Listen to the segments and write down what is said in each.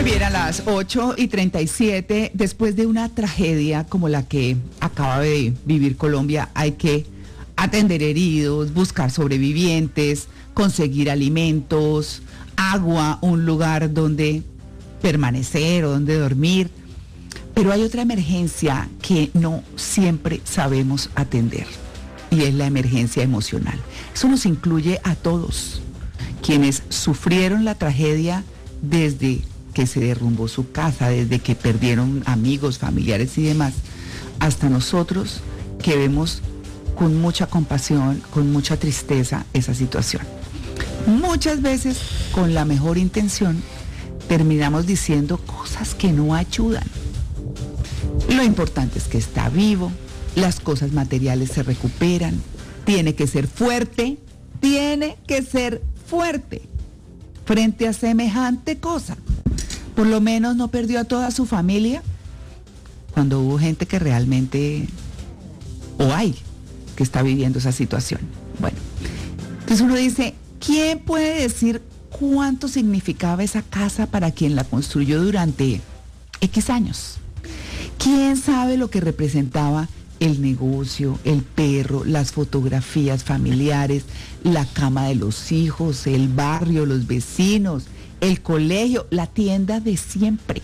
Bien, a las 8:37, después de una tragedia como la que acaba de vivir Colombia, hay que atender heridos, buscar sobrevivientes, conseguir alimentos, agua, un lugar donde permanecer o donde dormir. Pero hay otra emergencia que no siempre sabemos atender, y es la emergencia emocional. Eso nos incluye a todos, quienes sufrieron la tragedia desde que se derrumbó su casa, desde que perdieron amigos, familiares y demás, hasta nosotros que vemos con mucha compasión, con mucha tristeza esa situación. Muchas veces, con la mejor intención, terminamos diciendo cosas que no ayudan. Lo importante es que está vivo, las cosas materiales se recuperan, tiene que ser fuerte frente a semejante cosa. Por lo menos no perdió a toda su familia cuando hubo gente que realmente, o hay, que está viviendo esa situación. Bueno, entonces uno dice, ¿quién puede decir cuánto significaba esa casa para quien la construyó durante X años? ¿Quién sabe lo que representaba el negocio, el perro, las fotografías familiares, la cama de los hijos, el barrio, los vecinos, el colegio, la tienda de siempre?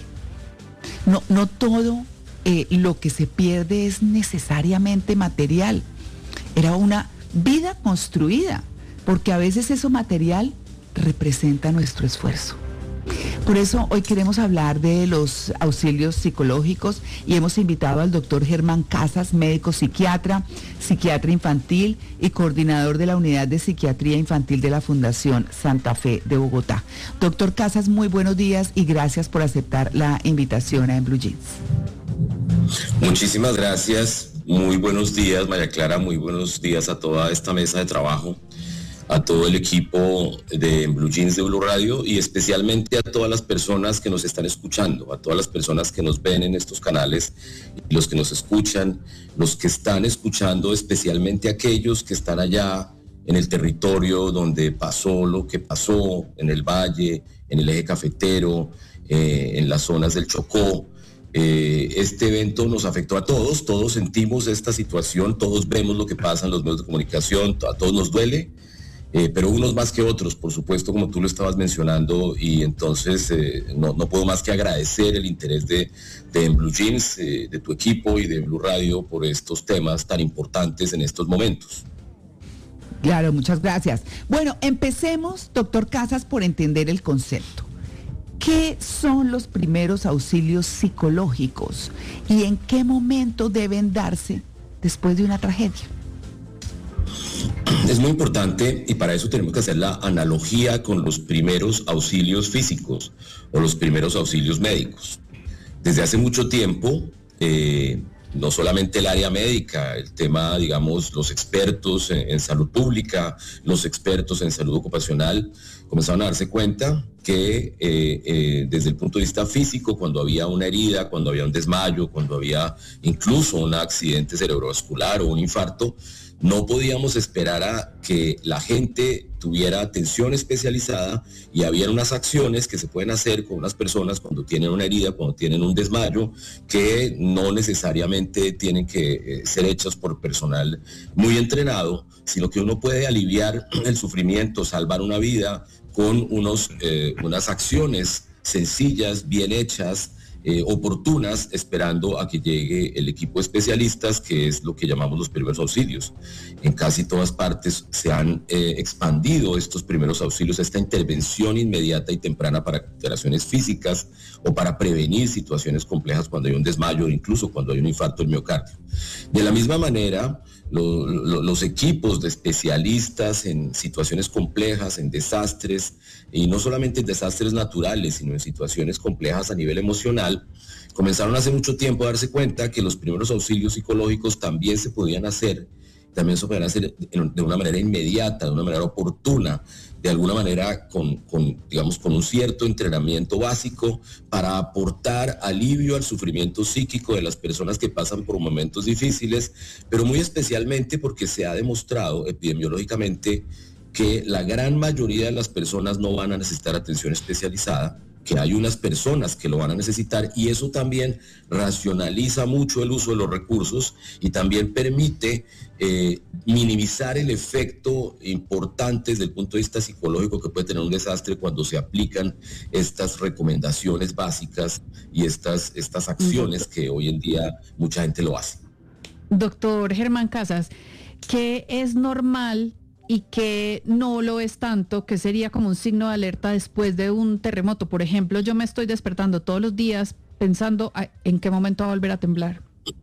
No todo lo que se pierde es necesariamente material. Era una vida construida, porque a veces eso material representa nuestro esfuerzo. Por eso hoy queremos hablar de los auxilios psicológicos y hemos invitado al doctor Germán Casas, médico psiquiatra, psiquiatra infantil y coordinador de la Unidad de Psiquiatría Infantil de la Fundación Santa Fe de Bogotá. Doctor Casas, muy buenos días y gracias por aceptar la invitación a En Blue Jeans. Muchísimas gracias, muy buenos días María Clara, muy buenos días a toda esta mesa de trabajo, a todo el equipo de Blue Jeans de Blue Radio y especialmente a todas las personas que nos están escuchando, a todas las personas que nos ven en estos canales, y los que nos escuchan, los que están escuchando, especialmente aquellos que están allá en el territorio donde pasó lo que pasó, en el Valle, en el Eje Cafetero, en las zonas del Chocó. Este evento nos afectó a todos, todos sentimos esta situación, todos vemos lo que pasa en los medios de comunicación, a todos nos duele. Pero unos más que otros, por supuesto, como tú lo estabas mencionando, y entonces no puedo más que agradecer el interés de En Blue Jeans, de tu equipo y de Blue Radio por estos temas tan importantes en estos momentos. Claro, muchas gracias. Bueno, empecemos, doctor Casas, por entender el concepto. ¿Qué son los primeros auxilios psicológicos y en qué momento deben darse después de una tragedia? Es muy importante y para eso tenemos que hacer la analogía con los primeros auxilios físicos o los primeros auxilios médicos. Desde hace mucho tiempo, no solamente el área médica, el tema, digamos, los expertos en salud pública, los expertos en salud ocupacional, comenzaron a darse cuenta que desde el punto de vista físico, cuando había una herida, cuando había un desmayo, cuando había incluso un accidente cerebrovascular o un infarto, no podíamos esperar a que la gente tuviera atención especializada y había unas acciones que se pueden hacer con unas personas cuando tienen una herida, cuando tienen un desmayo, que no necesariamente tienen que ser hechas por personal muy entrenado, sino que uno puede aliviar el sufrimiento, salvar una vida con unas acciones sencillas, bien hechas, oportunas, esperando a que llegue el equipo de especialistas, que es lo que llamamos los primeros auxilios. En casi todas partes se han expandido estos primeros auxilios, esta intervención inmediata y temprana para alteraciones físicas o para prevenir situaciones complejas cuando hay un desmayo, incluso cuando hay un infarto del miocardio. De la misma manera, los equipos de especialistas en situaciones complejas, en desastres, y no solamente en desastres naturales, sino en situaciones complejas a nivel emocional, comenzaron hace mucho tiempo a darse cuenta que los primeros auxilios psicológicos también se podían hacer de una manera inmediata, de una manera oportuna, de alguna manera con un cierto entrenamiento básico para aportar alivio al sufrimiento psíquico de las personas que pasan por momentos difíciles, pero muy especialmente porque se ha demostrado epidemiológicamente que la gran mayoría de las personas no van a necesitar atención especializada, que hay unas personas que lo van a necesitar, y eso también racionaliza mucho el uso de los recursos y también permite minimizar el efecto importante desde el punto de vista psicológico que puede tener un desastre cuando se aplican estas recomendaciones básicas y estas acciones que hoy en día mucha gente lo hace. Doctor Germán Casas, ¿qué es normal y que no lo es tanto, que sería como un signo de alerta después de un terremoto? Por ejemplo, yo me estoy despertando todos los días pensando en qué momento va a volver a temblar.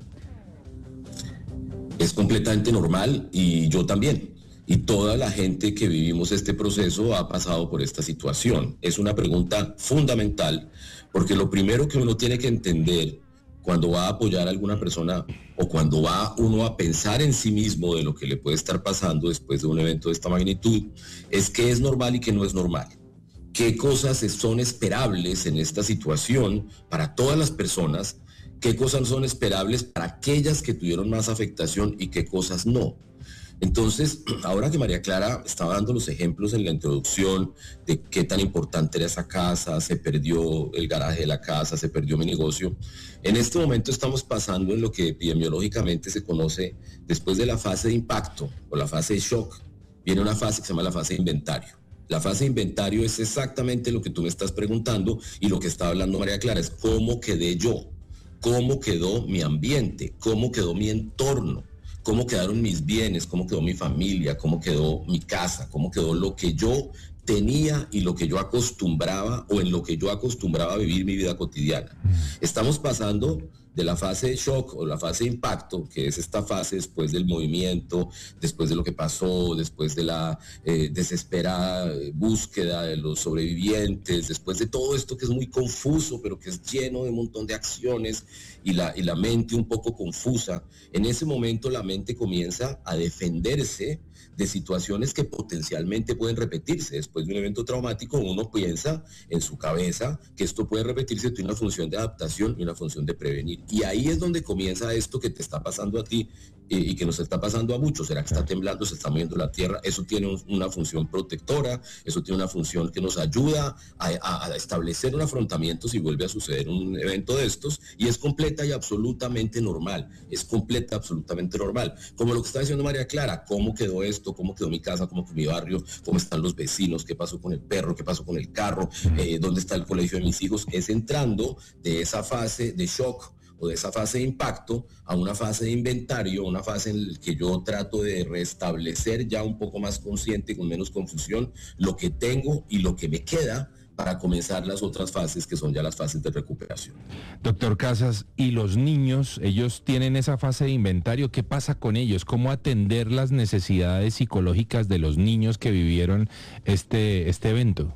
Es completamente normal, y yo también. Y toda la gente que vivimos este proceso ha pasado por esta situación. Es una pregunta fundamental, porque lo primero que uno tiene que entender cuando va a apoyar a alguna persona o cuando va uno a pensar en sí mismo de lo que le puede estar pasando después de un evento de esta magnitud, es qué es normal y qué no es normal. Qué cosas son esperables en esta situación para todas las personas, qué cosas son esperables para aquellas que tuvieron más afectación y qué cosas no. Entonces, ahora que María Clara estaba dando los ejemplos en la introducción de qué tan importante era esa casa, se perdió el garaje de la casa, se perdió mi negocio, en este momento estamos pasando en lo que epidemiológicamente se conoce después de la fase de impacto o la fase de shock, viene una fase que se llama la fase de inventario. La fase de inventario es exactamente lo que tú me estás preguntando, y lo que está hablando María Clara es cómo quedé yo, cómo quedó mi ambiente, cómo quedó mi entorno, cómo quedaron mis bienes, cómo quedó mi familia, cómo quedó mi casa, cómo quedó lo que yo tenía y lo que yo acostumbraba o en lo que yo acostumbraba a vivir mi vida cotidiana. Estamos pasando de la fase de shock o la fase de impacto, que es esta fase después del movimiento, después de lo que pasó, después de la desesperada búsqueda de los sobrevivientes, después de todo esto que es muy confuso, pero que es lleno de un montón de acciones y la mente un poco confusa. En ese momento la mente comienza a defenderse de situaciones que potencialmente pueden repetirse. Después de un evento traumático, uno piensa en su cabeza que esto puede repetirse, tiene una función de adaptación y una función de prevenir. Y ahí es donde comienza esto que te está pasando a ti y que nos está pasando a muchos. ¿Será que está temblando, se está moviendo la tierra? Eso tiene una función protectora, eso tiene una función que nos ayuda a establecer un afrontamiento si vuelve a suceder un evento de estos, y es completa y absolutamente normal, es completa, absolutamente normal. Como lo que está diciendo María Clara, ¿cómo quedó esto? ¿Cómo quedó mi casa? ¿Cómo quedó mi barrio? ¿Cómo están los vecinos? ¿Qué pasó con el perro? ¿Qué pasó con el carro? ¿Dónde está el colegio de mis hijos? Es entrando de esa fase de shock o de esa fase de impacto a una fase de inventario, una fase en la que yo trato de restablecer ya un poco más consciente, con menos confusión, lo que tengo y lo que me queda para comenzar las otras fases, que son ya las fases de recuperación. Doctor Casas, ¿y los niños, ellos tienen esa fase de inventario? ¿Qué pasa con ellos? ¿Cómo atender las necesidades psicológicas de los niños que vivieron este evento?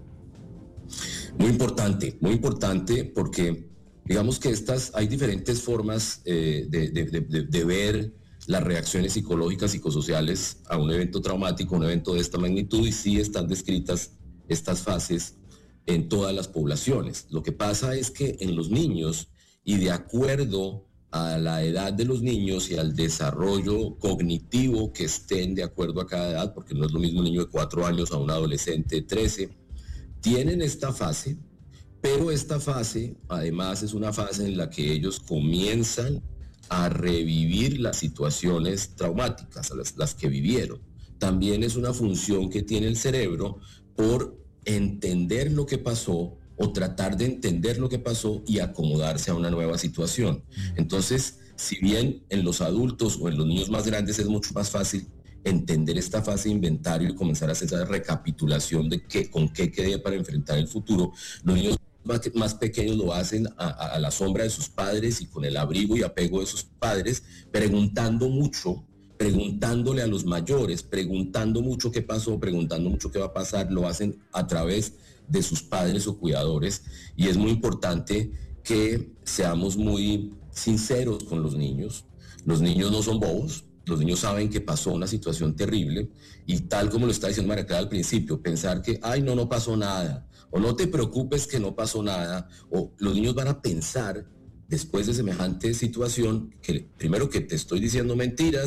Muy importante, porque digamos que hay diferentes formas de ver las reacciones psicológicas, psicosociales a un evento traumático, un evento de esta magnitud, y sí están descritas estas fases en todas las poblaciones. Lo que pasa es que en los niños, y de acuerdo a la edad de los niños y al desarrollo cognitivo que estén de acuerdo a cada edad, porque no es lo mismo un niño de 4 años a un adolescente de 13, tienen esta fase, pero esta fase además es una fase en la que ellos comienzan a revivir las situaciones traumáticas, las que vivieron. También es una función que tiene el cerebro por entender lo que pasó o tratar de entender lo que pasó y acomodarse a una nueva situación. Entonces, si bien en los adultos o en los niños más grandes es mucho más fácil entender esta fase de inventario y comenzar a hacer esa recapitulación de con qué quedé para enfrentar el futuro, los niños más pequeños lo hacen a la sombra de sus padres y con el abrigo y apego de sus padres, preguntando mucho, preguntándole a los mayores, preguntando mucho qué pasó, preguntando mucho qué va a pasar. Lo hacen a través de sus padres o cuidadores, y es muy importante que seamos muy sinceros con los niños. Los niños no son bobos, los niños saben que pasó una situación terrible, y tal como lo está diciendo María Clara al principio, pensar que, ay, no pasó nada, o no te preocupes que no pasó nada, o los niños van a pensar después de semejante situación que primero que te estoy diciendo mentiras,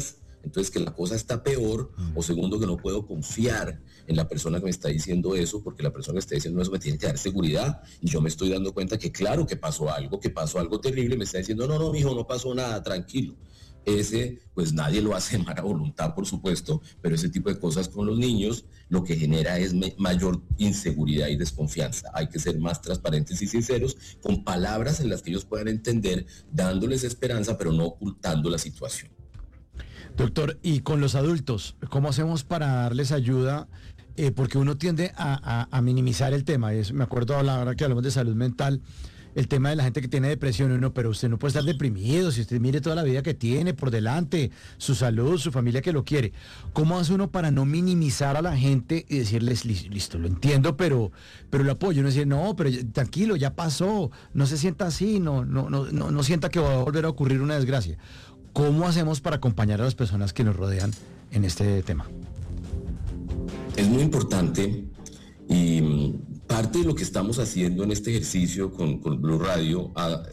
entonces que la cosa está peor, o segundo, que no puedo confiar en la persona que me está diciendo eso, porque la persona que está diciendo eso me tiene que dar seguridad, y yo me estoy dando cuenta que claro que pasó algo terrible, me está diciendo, no, mijo, no pasó nada, tranquilo. Ese, pues nadie lo hace de mala voluntad, por supuesto, pero ese tipo de cosas con los niños lo que genera es mayor inseguridad y desconfianza. Hay que ser más transparentes y sinceros con palabras en las que ellos puedan entender, dándoles esperanza, pero no ocultando la situación. Doctor, y con los adultos, ¿cómo hacemos para darles ayuda? Porque uno tiende a minimizar el tema. Me acuerdo ahora que hablamos de salud mental, el tema de la gente que tiene depresión, pero usted no puede estar deprimido si usted mire toda la vida que tiene por delante, su salud, su familia que lo quiere. ¿Cómo hace uno para no minimizar a la gente y decirles, listo, lo entiendo, pero lo apoyo? Uno dice, no, pero tranquilo, ya pasó, no se sienta así, no sienta que va a volver a ocurrir una desgracia. ¿Cómo hacemos para acompañar a las personas que nos rodean en este tema? Es muy importante y parte de lo que estamos haciendo en este ejercicio con Blue Radio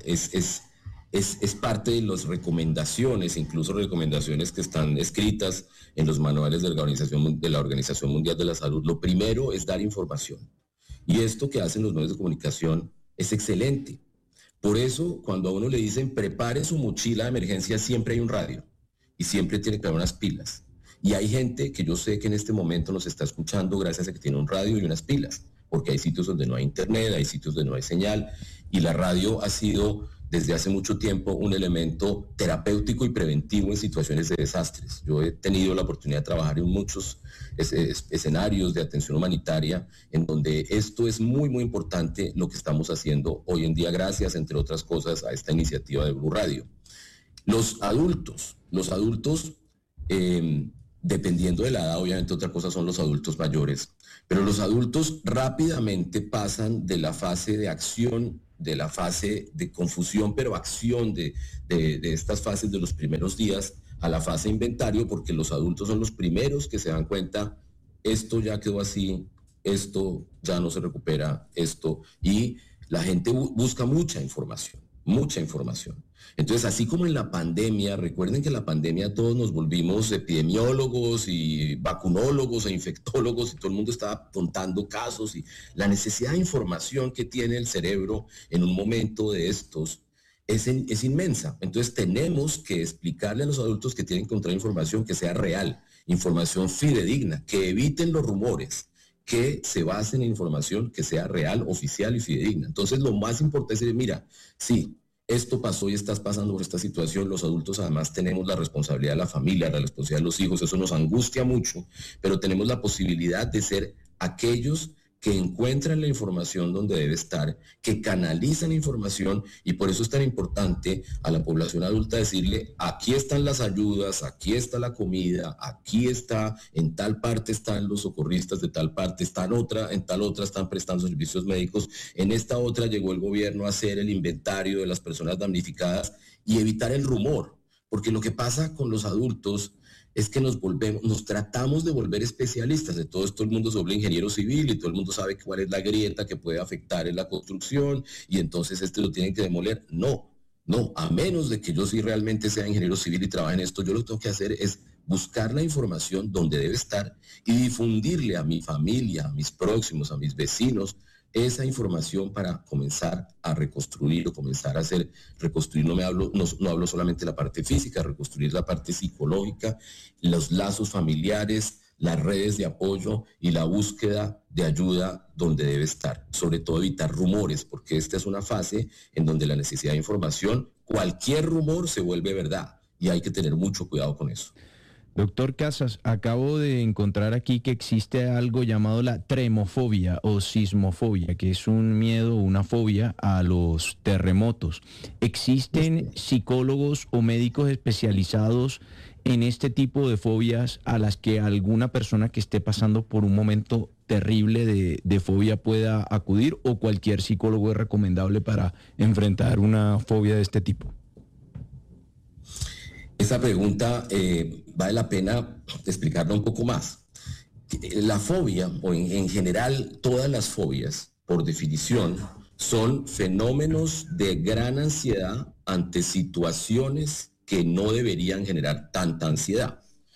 es parte de las recomendaciones, incluso recomendaciones que están escritas en los manuales de la Organización Mundial de la Salud. Lo primero es dar información. Y esto que hacen los medios de comunicación es excelente. Por eso, cuando a uno le dicen prepare su mochila de emergencia, siempre hay un radio y siempre tiene que haber unas pilas. Y hay gente que yo sé que en este momento nos está escuchando gracias a que tiene un radio y unas pilas, porque hay sitios donde no hay internet, hay sitios donde no hay señal, y la radio ha sido desde hace mucho tiempo un elemento terapéutico y preventivo en situaciones de desastres. Yo he tenido la oportunidad de trabajar en muchos escenarios de atención humanitaria en donde esto es muy, muy importante lo que estamos haciendo hoy en día, gracias, entre otras cosas, a esta iniciativa de Blue Radio. Los adultos, dependiendo de la edad, obviamente otra cosa son los adultos mayores, pero los adultos rápidamente pasan de la fase de acción, de la fase de confusión, pero acción de estas fases de los primeros días a la fase inventario, porque los adultos son los primeros que se dan cuenta, esto ya quedó así, esto ya no se recupera, y la gente busca mucha información. Entonces, así como en la pandemia, recuerden que en la pandemia todos nos volvimos epidemiólogos y vacunólogos e infectólogos y todo el mundo estaba contando casos, y la necesidad de información que tiene el cerebro en un momento de estos es inmensa. Entonces tenemos que explicarle a los adultos que tienen que encontrar información que sea real, información fidedigna, que eviten los rumores, que se basen en información que sea real, oficial y fidedigna. Entonces lo más importante es decir, mira, sí, esto pasó y estás pasando por esta situación. Los adultos además tenemos la responsabilidad de la familia, la responsabilidad de los hijos, eso nos angustia mucho, pero tenemos la posibilidad de ser aquellos que encuentran la información donde debe estar, que canalizan la información, y por eso es tan importante a la población adulta decirle, aquí están las ayudas, aquí está la comida, aquí está, en tal parte están los socorristas, de tal parte están en tal otra están prestando servicios médicos, en esta otra llegó el gobierno a hacer el inventario de las personas damnificadas, y evitar el rumor, porque lo que pasa con los adultos es que nos tratamos de volver especialistas. De todo esto el mundo se vuelve ingeniero civil y todo el mundo sabe cuál es la grieta que puede afectar en la construcción y entonces lo tienen que demoler. No, a menos de que yo sí realmente sea ingeniero civil y trabaje en esto, yo lo que tengo que hacer es buscar la información donde debe estar y difundirle a mi familia, a mis próximos, a mis vecinos, esa información para comenzar a reconstruir o comenzar a reconstruir. No hablo solamente de la parte física, reconstruir la parte psicológica, los lazos familiares, las redes de apoyo y la búsqueda de ayuda donde debe estar. Sobre todo evitar rumores, porque esta es una fase en donde la necesidad de información, cualquier rumor se vuelve verdad y hay que tener mucho cuidado con eso. Doctor Casas, acabo de encontrar aquí que existe algo llamado la tremofobia o sismofobia, que es un miedo, una fobia a los terremotos. ¿Existen psicólogos o médicos especializados en este tipo de fobias a las que alguna persona que esté pasando por un momento terrible de fobia pueda acudir, o cualquier psicólogo es recomendable para enfrentar una fobia de este tipo? Esa pregunta vale la pena explicarla un poco más. La fobia, o en general todas las fobias, por definición, son fenómenos de gran ansiedad ante situaciones que no deberían generar tanta ansiedad.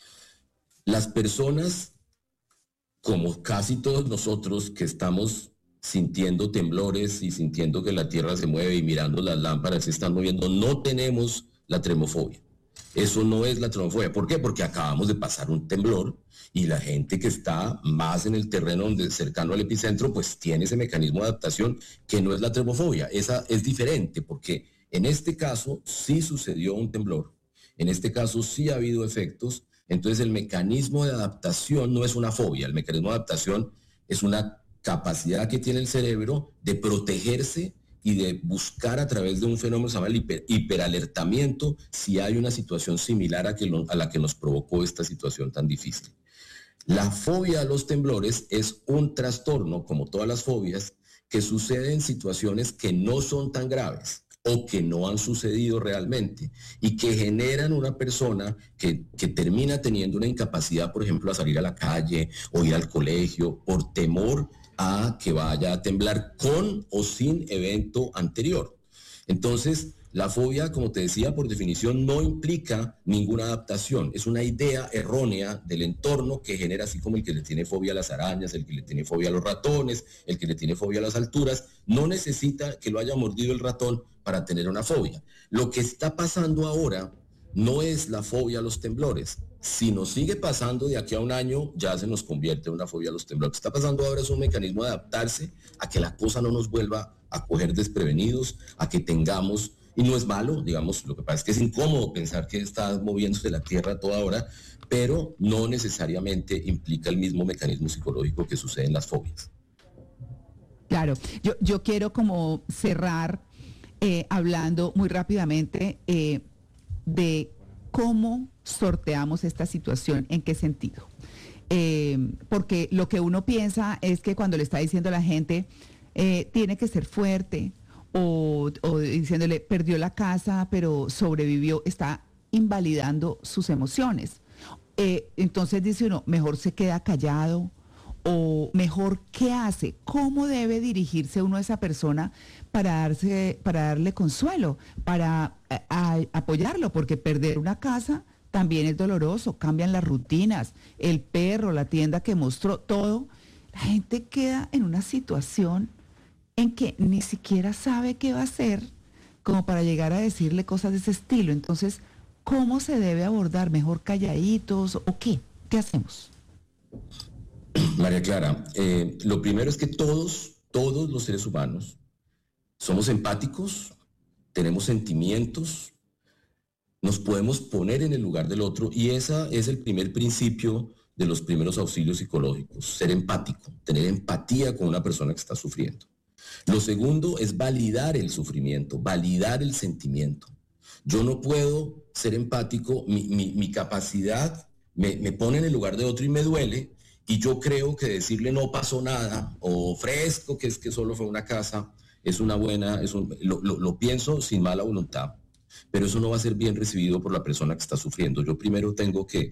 Las personas, como casi todos nosotros que estamos sintiendo temblores y sintiendo que la tierra se mueve y mirando las lámparas se están moviendo, no tenemos la tremofobia. Eso no es la tremofobia. ¿Por qué? Porque acabamos de pasar un temblor y la gente que está más en el terreno cercano al epicentro, pues tiene ese mecanismo de adaptación que no es la tremofobia. Esa es diferente porque en este caso sí sucedió un temblor, en este caso sí ha habido efectos, entonces el mecanismo de adaptación no es una fobia, el mecanismo de adaptación es una capacidad que tiene el cerebro de protegerse y de buscar a través de un fenómeno que se llama el hiperalertamiento si hay una situación similar a la que nos provocó esta situación tan difícil. La fobia a los temblores es un trastorno, como todas las fobias, que sucede en situaciones que no son tan graves o que no han sucedido realmente y que generan una persona que termina teniendo una incapacidad, por ejemplo, a salir a la calle o ir al colegio por temor a que vaya a temblar con o sin evento anterior. Entonces, la fobia, como te decía, por definición no implica ninguna adaptación. Es una idea errónea del entorno que genera, así como el que le tiene fobia a las arañas, el que le tiene fobia a los ratones, el que le tiene fobia a las alturas, no necesita que lo haya mordido el ratón para tener una fobia. Lo que está pasando ahora no es la fobia a los temblores. Si nos sigue pasando de aquí a un año, ya se nos convierte en una fobia a los temblores. Lo que está pasando ahora es un mecanismo de adaptarse a que la cosa no nos vuelva a coger desprevenidos, a que tengamos, y no es malo, digamos, lo que pasa es que es incómodo pensar que está moviéndose la tierra a toda hora, pero no necesariamente implica el mismo mecanismo psicológico que sucede en las fobias. Claro, yo quiero como cerrar hablando muy rápidamente de cómo sorteamos esta situación, en qué sentido. Porque lo que uno piensa es que cuando le está diciendo a la gente, tiene que ser fuerte, o diciéndole, perdió la casa, pero sobrevivió, está invalidando sus emociones. Entonces dice uno, mejor se queda callado, o mejor, ¿qué hace? ¿Cómo debe dirigirse uno a esa persona para darle consuelo, para apoyarlo? Porque perder una casa también es doloroso, cambian las rutinas, el perro, la tienda que mostró, todo. La gente queda en una situación en que ni siquiera sabe qué va a hacer como para llegar a decirle cosas de ese estilo. Entonces, ¿cómo se debe abordar? ¿Mejor calladitos o qué? ¿Qué hacemos? María Clara, lo primero es que todos los seres humanos somos empáticos, tenemos sentimientos, nos podemos poner en el lugar del otro y ese es el primer principio de los primeros auxilios psicológicos, ser empático, tener empatía con una persona que está sufriendo. Lo segundo es validar el sufrimiento, validar el sentimiento. Yo no puedo ser empático, mi capacidad me pone en el lugar de otro y me duele, y yo creo que decirle no pasó nada, o fresco, que es que solo fue una casa, es una buena, lo pienso sin mala voluntad, pero eso no va a ser bien recibido por la persona que está sufriendo. Yo primero tengo que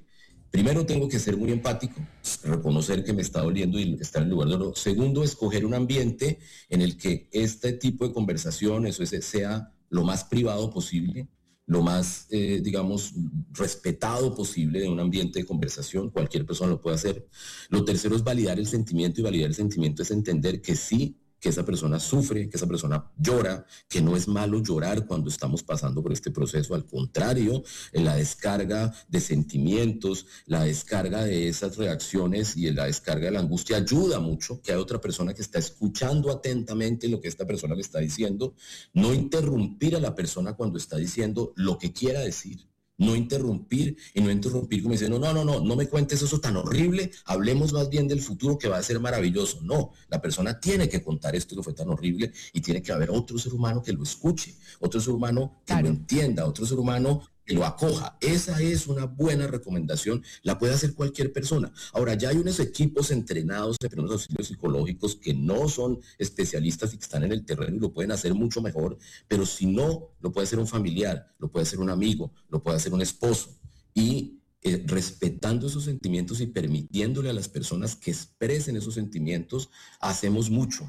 ser muy empático, reconocer que me está doliendo y estar en el lugar de otro. Segundo, escoger un ambiente en el que este tipo de conversaciones sea lo más privado posible, lo más, digamos, respetado posible de un ambiente de conversación. Cualquier persona lo puede hacer. Lo tercero es validar el sentimiento, y validar el sentimiento es entender que sí, que esa persona sufre, que esa persona llora, que no es malo llorar cuando estamos pasando por este proceso. Al contrario, en la descarga de sentimientos, la descarga de esas reacciones y en la descarga de la angustia ayuda mucho que hay otra persona que está escuchando atentamente lo que esta persona le está diciendo. No interrumpir a la persona cuando está diciendo lo que quiera decir. No interrumpir como diciendo, no me cuentes eso tan horrible, hablemos más bien del futuro que va a ser maravilloso. No, la persona tiene que contar esto que fue tan horrible y tiene que haber otro ser humano que lo escuche, otro ser humano que lo entienda, otro ser humano que lo acoja. Esa es una buena recomendación, la puede hacer cualquier persona. Ahora, ya hay unos equipos entrenados de primeros auxilios psicológicos que no son especialistas y que están en el terreno y lo pueden hacer mucho mejor, pero si no, lo puede hacer un familiar, lo puede hacer un amigo, lo puede hacer un esposo, y respetando esos sentimientos y permitiéndole a las personas que expresen esos sentimientos, hacemos mucho.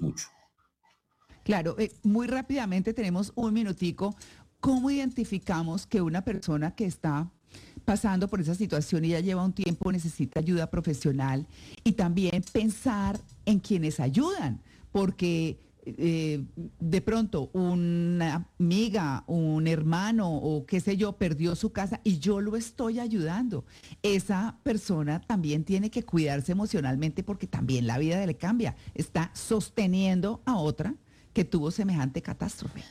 Claro, muy rápidamente tenemos un minutico. ¿Cómo identificamos que una persona que está pasando por esa situación y ya lleva un tiempo, necesita ayuda profesional y también pensar en quienes ayudan, porque de pronto una amiga, un hermano o qué sé yo perdió su casa y yo lo estoy ayudando. Esa persona también tiene que cuidarse emocionalmente porque también la vida le cambia. Está sosteniendo a otra que tuvo semejante catástrofe.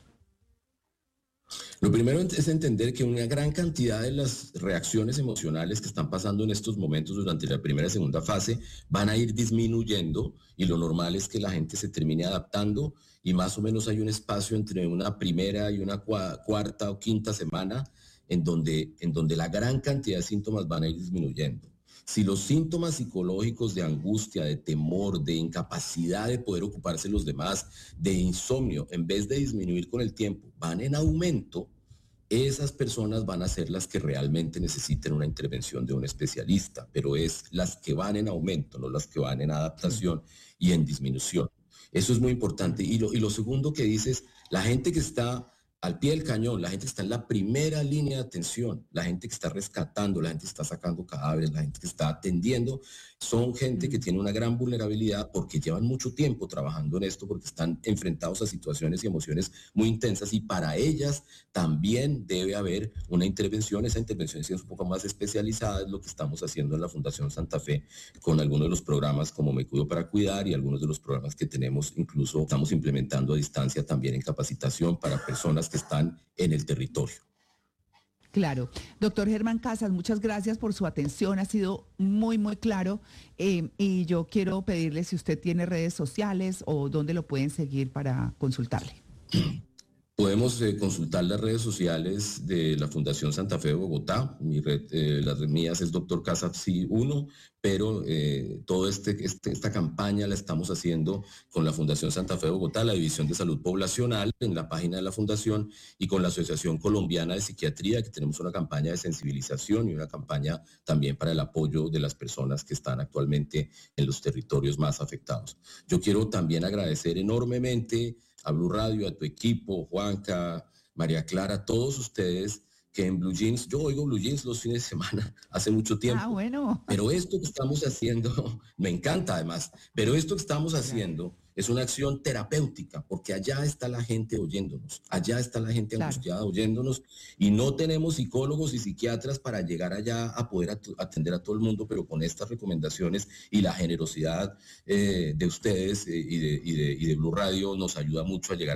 Lo primero es entender que una gran cantidad de las reacciones emocionales que están pasando en estos momentos durante la primera y segunda fase van a ir disminuyendo y lo normal es que la gente se termine adaptando y más o menos hay un espacio entre una primera y una cuarta o quinta semana en donde la gran cantidad de síntomas van a ir disminuyendo. Si los síntomas psicológicos de angustia, de temor, de incapacidad de poder ocuparse de los demás, de insomnio, en vez de disminuir con el tiempo, van en aumento, esas personas van a ser las que realmente necesiten una intervención de un especialista, pero es las que van en aumento, no las que van en adaptación y en disminución. Eso es muy importante. Y lo segundo que dices, la gente que está al pie del cañón, la gente que está en la primera línea de atención, la gente que está rescatando, la gente que está sacando cadáveres, la gente que está atendiendo, son gente que tiene una gran vulnerabilidad porque llevan mucho tiempo trabajando en esto, porque están enfrentados a situaciones y emociones muy intensas y para ellas también debe haber una intervención. Esa intervención es un poco más especializada, es lo que estamos haciendo en la Fundación Santa Fe con algunos de los programas como Me Cuido para Cuidar y algunos de los programas que tenemos, incluso estamos implementando a distancia también en capacitación para personas que están en el territorio. Claro. Doctor Germán Casas, muchas gracias por su atención, ha sido muy, muy claro y yo quiero pedirle si usted tiene redes sociales o dónde lo pueden seguir para consultarle. Podemos consultar las redes sociales de la Fundación Santa Fe de Bogotá. Mi red, las mías es Dr. Casas 1, pero toda esta campaña la estamos haciendo con la Fundación Santa Fe de Bogotá, la División de Salud Poblacional en la página de la Fundación y con la Asociación Colombiana de Psiquiatría, que tenemos una campaña de sensibilización y una campaña también para el apoyo de las personas que están actualmente en los territorios más afectados. Yo quiero también agradecer enormemente a Blue Radio, a tu equipo, Juanca, María Clara, todos ustedes que en Blue Jeans, yo oigo Blue Jeans los fines de semana hace mucho tiempo. Ah, bueno. Pero esto que estamos haciendo, me encanta además, pero esto que estamos haciendo es una acción terapéutica, porque allá está la gente oyéndonos, allá está la gente angustiada oyéndonos, y no tenemos psicólogos y psiquiatras para llegar allá a poder atender a todo el mundo, pero con estas recomendaciones y la generosidad de ustedes y de Blue Radio nos ayuda mucho a llegar